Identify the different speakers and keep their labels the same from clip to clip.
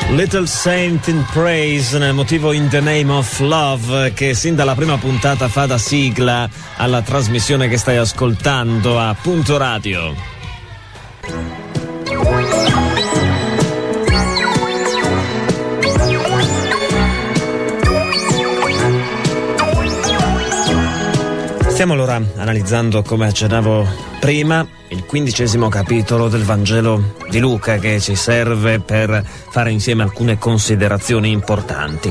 Speaker 1: Little Saint in Praise, nel motivo In the Name of Love, che sin dalla prima puntata fa da sigla alla trasmissione che stai ascoltando a Punto Radio. Stiamo allora analizzando, come accennavo prima, il 15° capitolo del Vangelo di Luca, che ci serve per fare insieme alcune considerazioni importanti.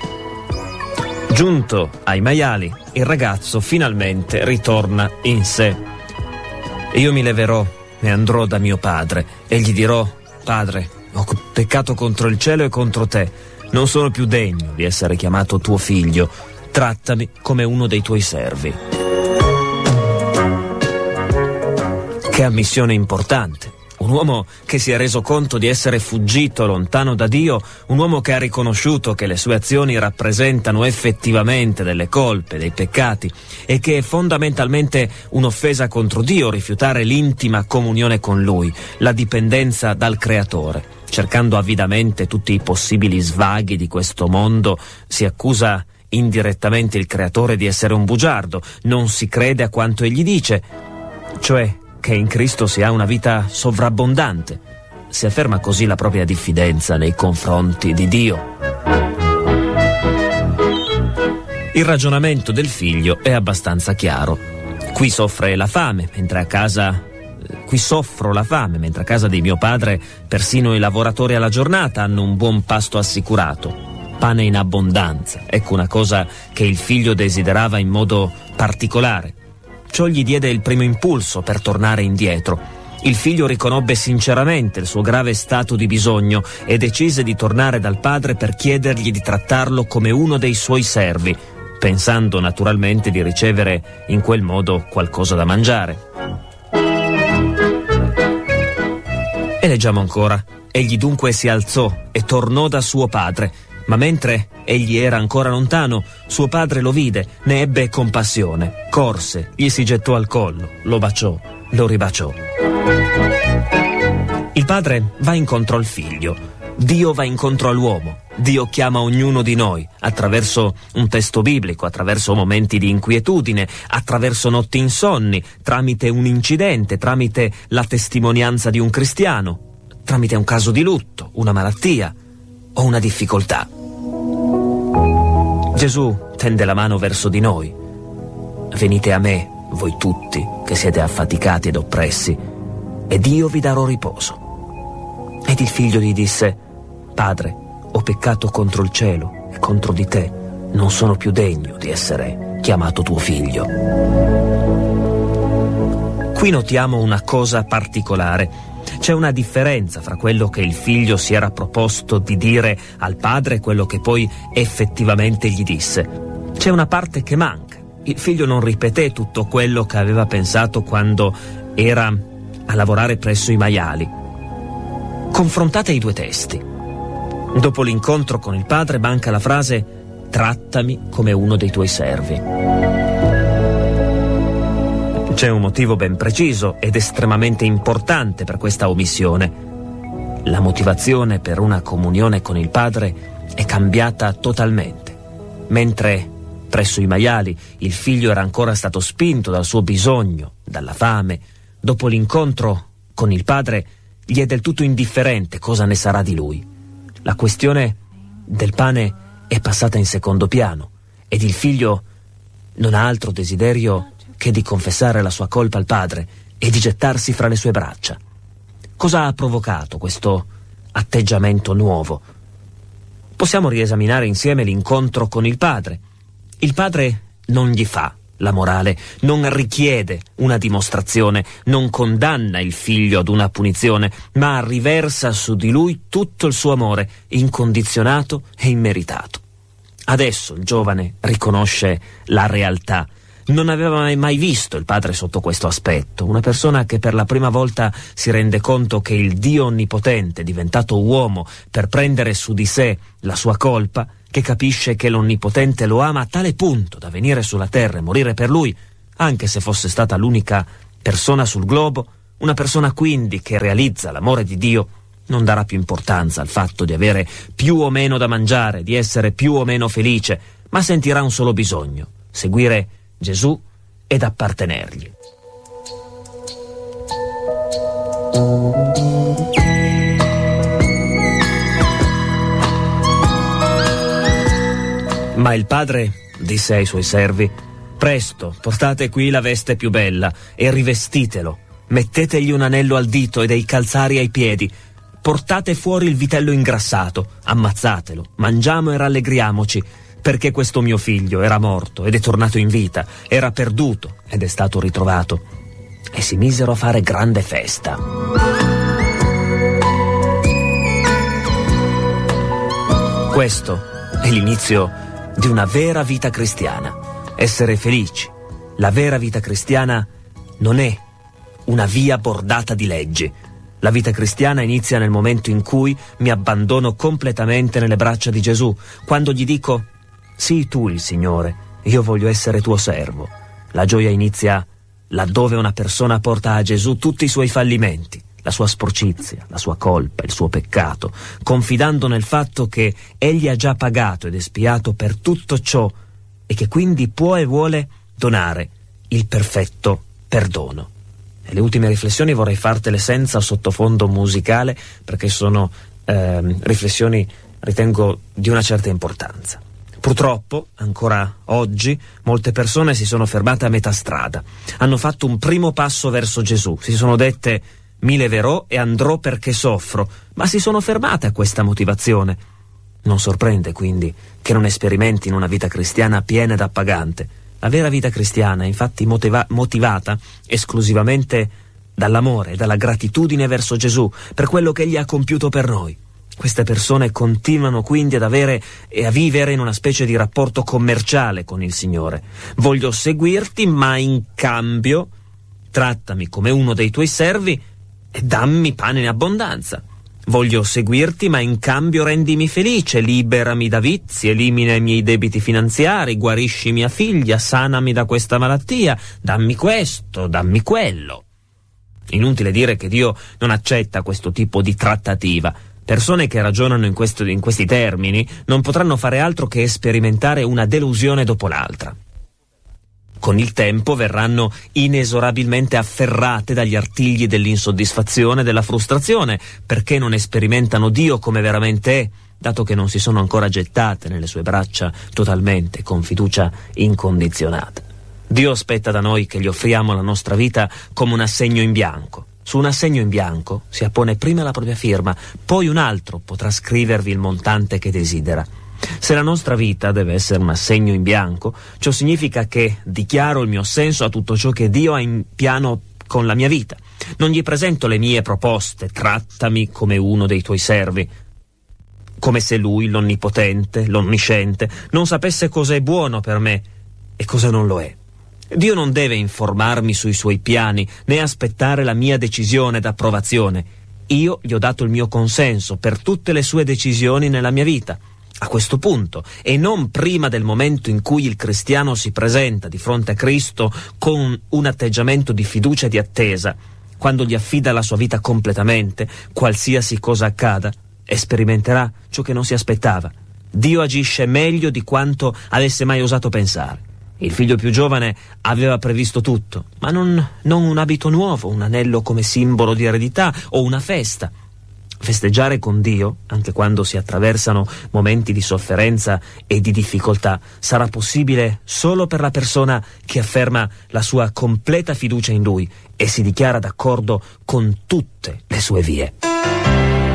Speaker 1: Giunto ai maiali, il ragazzo finalmente ritorna in sé. Io mi leverò e andrò da mio padre e gli dirò: Padre, ho peccato contro il cielo e contro te, non sono più degno di essere chiamato tuo figlio, trattami come uno dei tuoi servi. Che ammissione importante. Un uomo che si è reso conto di essere fuggito lontano da Dio, un uomo che ha riconosciuto che le sue azioni rappresentano effettivamente delle colpe, dei peccati, e che è fondamentalmente un'offesa contro Dio rifiutare l'intima comunione con Lui, la dipendenza dal Creatore. Cercando avidamente tutti i possibili svaghi di questo mondo, si accusa indirettamente il Creatore di essere un bugiardo, non si crede a quanto egli dice, cioè che in Cristo si ha una vita sovrabbondante. Si afferma così la propria diffidenza nei confronti di Dio. Il ragionamento del figlio è abbastanza chiaro. Qui soffro la fame, mentre a casa di mio padre persino i lavoratori alla giornata hanno un buon pasto assicurato. Pane in abbondanza, ecco una cosa che il figlio desiderava in modo particolare. Ciò gli diede il primo impulso per tornare indietro. Il figlio riconobbe sinceramente il suo grave stato di bisogno e decise di tornare dal padre per chiedergli di trattarlo come uno dei suoi servi, pensando naturalmente di ricevere in quel modo qualcosa da mangiare. E leggiamo ancora: egli dunque si alzò e tornò da suo padre, ma mentre egli era ancora lontano, suo padre lo vide, ne ebbe compassione, corse, gli si gettò al collo, lo baciò, lo ribaciò. Il padre va incontro al figlio, Dio va incontro all'uomo, Dio chiama ognuno di noi attraverso un testo biblico, attraverso momenti di inquietudine, attraverso notti insonni, tramite un incidente, tramite la testimonianza di un cristiano, tramite un caso di lutto, una malattia o una difficoltà. Gesù tende la mano verso di noi. Venite a me, voi tutti che siete affaticati ed oppressi, ed io vi darò riposo. Ed il figlio gli disse: Padre, ho peccato contro il cielo e contro di te, non sono più degno di essere chiamato tuo figlio. Qui notiamo una cosa particolare. C'è una differenza fra quello che il figlio si era proposto di dire al padre e quello che poi effettivamente gli disse. C'è una parte che manca. Il figlio non ripeté tutto quello che aveva pensato quando era a lavorare presso i maiali. Confrontate i due testi. Dopo l'incontro con il padre manca la frase: trattami come uno dei tuoi servi. C'è un motivo ben preciso ed estremamente importante per questa omissione. La motivazione per una comunione con il Padre è cambiata totalmente. Mentre presso i maiali il figlio era ancora stato spinto dal suo bisogno, dalla fame, dopo l'incontro con il Padre gli è del tutto indifferente cosa ne sarà di lui. La questione del pane è passata in secondo piano ed il figlio non ha altro desiderio che di confessare la sua colpa al padre e di gettarsi fra le sue braccia. Cosa ha provocato questo atteggiamento nuovo? Possiamo riesaminare insieme l'incontro con il padre. Il padre non gli fa la morale, non richiede una dimostrazione, non condanna il figlio ad una punizione, ma riversa su di lui tutto il suo amore, incondizionato e immeritato. Adesso il giovane riconosce la realtà. Non aveva mai visto il padre sotto questo aspetto, una persona che per la prima volta si rende conto che il Dio onnipotente, diventato uomo per prendere su di sé la sua colpa, che capisce che l'Onnipotente lo ama a tale punto da venire sulla terra e morire per lui, anche se fosse stata l'unica persona sul globo, una persona quindi che realizza l'amore di Dio, Non darà più importanza al fatto di avere più o meno da mangiare, di essere più o meno felice, ma sentirà un solo bisogno: seguire Gesù ed appartenergli. Ma il padre disse ai suoi servi: «Presto, portate qui la veste più bella e rivestitelo. Mettetegli un anello al dito e dei calzari ai piedi. Portate fuori il vitello ingrassato, ammazzatelo, mangiamo e rallegriamoci, perché questo mio figlio era morto ed è tornato in vita, era perduto ed è stato ritrovato». E si misero a fare grande festa. Questo è l'inizio di una vera vita cristiana. Essere felici. La vera vita cristiana non è una via bordata di leggi. La vita cristiana inizia nel momento in cui mi abbandono completamente nelle braccia di Gesù, quando gli dico: «Sii tu il Signore, io voglio essere tuo servo». La gioia inizia laddove una persona porta a Gesù tutti i suoi fallimenti, la sua sporcizia, la sua colpa, il suo peccato, confidando nel fatto che egli ha già pagato ed espiato per tutto ciò e che quindi può e vuole donare il perfetto perdono. E le ultime riflessioni vorrei fartele senza sottofondo musicale, perché sono riflessioni, ritengo, di una certa importanza. Purtroppo, ancora oggi, molte persone si sono fermate a metà strada. Hanno fatto un primo passo verso Gesù, si sono dette: «Mi leverò e andrò perché soffro», ma si sono fermate a questa motivazione. Non sorprende quindi che non sperimentino una vita cristiana piena ed appagante. La vera vita cristiana è infatti motivata esclusivamente dall'amore e dalla gratitudine verso Gesù per quello che egli ha compiuto per noi. Queste persone continuano quindi ad avere e a vivere in una specie di rapporto commerciale con il Signore. «Voglio seguirti, ma in cambio trattami come uno dei tuoi servi e dammi pane in abbondanza. Voglio seguirti, ma in cambio rendimi felice, liberami da vizi, elimina i miei debiti finanziari, guarisci mia figlia, sanami da questa malattia, dammi questo, dammi quello». Inutile dire che Dio non accetta questo tipo di trattativa. Persone che ragionano in questi termini non potranno fare altro che sperimentare una delusione dopo l'altra. Con il tempo verranno inesorabilmente afferrate dagli artigli dell'insoddisfazione e della frustrazione, perché non sperimentano Dio come veramente è, dato che non si sono ancora gettate nelle sue braccia totalmente, con fiducia incondizionata. Dio aspetta da noi che gli offriamo la nostra vita come un assegno in bianco. Su un assegno in bianco si appone prima la propria firma, poi un altro potrà scrivervi il montante che desidera. Se la nostra vita deve essere un assegno in bianco, ciò significa che dichiaro il mio assenso a tutto ciò che Dio ha in piano con la mia vita. Non gli presento le mie proposte: trattami come uno dei tuoi servi, come se Lui, l'onnipotente, l'onnisciente, non sapesse cosa è buono per me e cosa non lo è. Dio non deve informarmi sui suoi piani, né aspettare la mia decisione d'approvazione. Io gli ho dato il mio consenso per tutte le sue decisioni nella mia vita. A questo punto, e non prima del momento in cui il cristiano si presenta di fronte a Cristo con un atteggiamento di fiducia e di attesa, quando gli affida la sua vita completamente, qualsiasi cosa accada, sperimenterà ciò che non si aspettava. Dio agisce meglio di quanto avesse mai osato pensare. Il figlio più giovane aveva previsto tutto, ma non un abito nuovo, un anello come simbolo di eredità o una festa. Festeggiare con Dio, anche quando si attraversano momenti di sofferenza e di difficoltà, sarà possibile solo per la persona che afferma la sua completa fiducia in Lui e si dichiara d'accordo con tutte le sue vie.